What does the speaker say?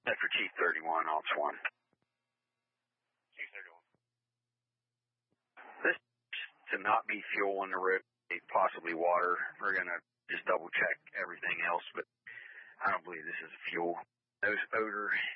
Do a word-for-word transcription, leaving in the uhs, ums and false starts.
That's for Chief thirty-one, Ops one. Chief thirty-one. This to not be fuel on the road, possibly water. We're going to just double check everything else, but I don't believe this is fuel. Nose odor